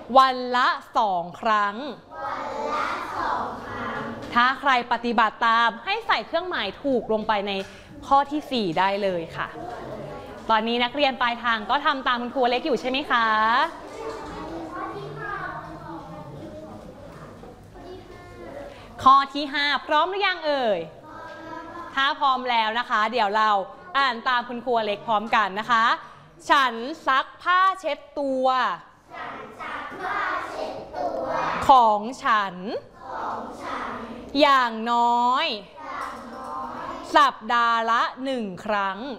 วันละ2 ครั้งถ้าใครปฏิบัติตามให้ใส่เครื่องหมายถูกลงไปในข้อที่4ได้เลยค่ะตอนนี้นักเรียนปลายทางก็ทำตามคุณครูเล็กอยู่ใช่ไหมคะข้อที่5พร้อมหรือยังเอ่ยถ้าพร้อมแล้วนะคะเดี๋ยวเราอ่านตามคุณครูเล็กพร้อมกันนะคะฉันซักผ้าเช็ดตัวของฉันอย่างน้อยสัปดาห์ละ1 ครั้ง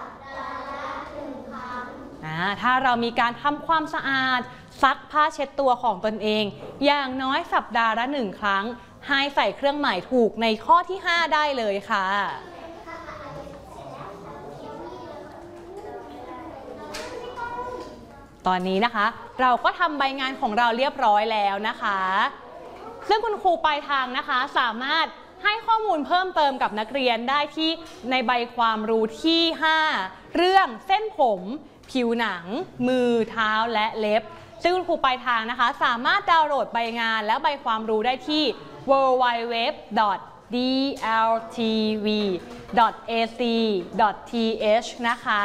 ถ้าเรามีการทำความสะอาดซักผ้าเช็ดตัวของตนเองอย่างน้อยสัปดาห์ละ1 ครั้งให้ใส่เครื่องหมายถูกในข้อที่5ได้เลยค่ะตอนนี้นะคะเราก็ทำใบงานของเราเรียบร้อยแล้วนะคะซึ่งคุณครูปลายทางนะคะสามารถให้ข้อมูลเพิ่มเติมกับนักเรียนได้ที่ในใบความรู้ที่5เรื่องเส้นผมผิวหนังมือเท้าและเล็บซึ่งคุณครูปลายทางนะคะสามารถดาวน์โหลดใบงานและใบความรู้ได้ที่ www.dltv.ac.th นะคะ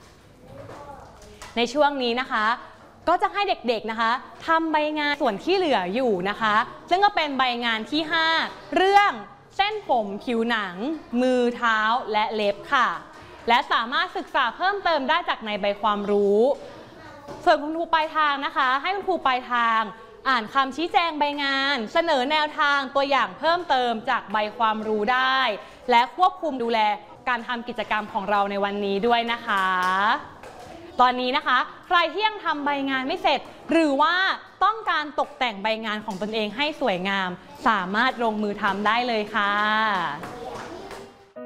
ในช่วงนี้นะคะก็จะให้เด็กๆนะคะทำใบงานส่วนที่เหลืออยู่นะคะซึ่งก็เป็นใบงานที่5เรื่องเส้นผมผิวหนังมือเท้าและเล็บค่ะและสามารถศึกษาเพิ่มเติมได้จากในใบความรู้ส่วนคุณครูปลายทางนะคะให้คุณครูปลายทางอ่านคำชี้แจงใบงานเสนอแนวทางตัวอย่างเพิ่มเติมจากใบความรู้ได้และควบคุมดูแลการทำกิจกรรมของเราในวันนี้ด้วยนะคะตอนนี้นะคะใครที่ยังทำใบงานไม่เสร็จหรือว่าต้องการตกแต่งใบงานของตนเองให้สวยงามสามารถลงมือทำได้เลยค่ะ